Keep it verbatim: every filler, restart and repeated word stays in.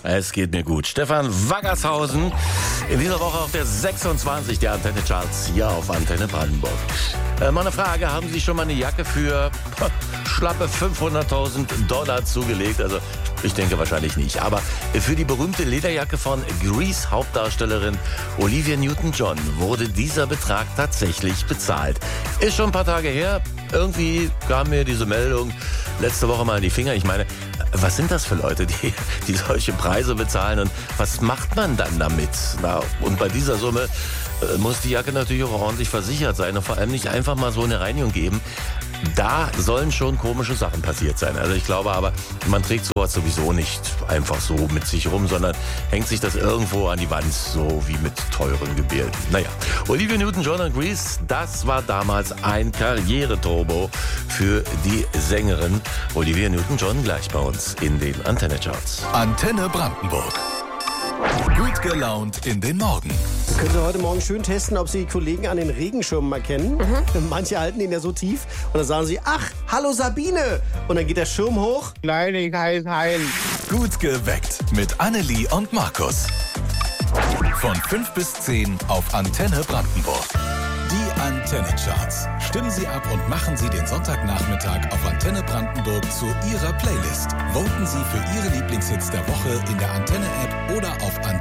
Es geht mir gut. Stefan Waggershausen, in dieser Woche auf der sechsundzwanzig der Antenne Charts hier auf Antenne Brandenburg. Äh, mal eine Frage, haben Sie schon mal eine Jacke für schlappe fünfhunderttausend Dollar zugelegt? Also ich denke wahrscheinlich nicht. Aber für die berühmte Lederjacke von Grease Hauptdarstellerin Olivia Newton-John wurde dieser Betrag tatsächlich bezahlt. Ist schon ein paar Tage her. Irgendwie kam mir diese Meldung letzte Woche mal in die Finger. Ich meine, was sind das für Leute, die, die solche Preise bezahlen und was macht man dann damit? Na, und bei dieser Summe äh, muss die Jacke natürlich auch ordentlich versichert sein und vor allem nicht einfach mal so eine Reinigung geben. Da sollen schon komische Sachen passiert sein. Also ich glaube aber, man trägt sowas sowieso nicht einfach so mit sich rum, sondern hängt sich das irgendwo an die Wand, so wie mit teuren Gemälden. Naja, Olivia Newton-John und Grease, das war damals ein Karriereturbo für die Sängerin Olivia Newton-John, gleich bei uns in den Antenne Charts. Antenne Brandenburg. Gut gelaunt in den Morgen. Sie können Sie heute Morgen schön testen, ob Sie die Kollegen an den Regenschirmen erkennen. Mhm. Manche halten ihn ja so tief und dann sagen sie, ach, hallo Sabine. Und dann geht der Schirm hoch. Kleinigkeit heil. Gut geweckt mit Annelie und Markus. Von fünf bis zehn auf Antenne Brandenburg. Die Antenne Charts. Stimmen Sie ab und machen Sie den Sonntagnachmittag auf Antenne Brandenburg zu Ihrer Playlist. Voten Sie für Ihre Lieblingshits der Woche in der Antenne-App oder auf Antenne.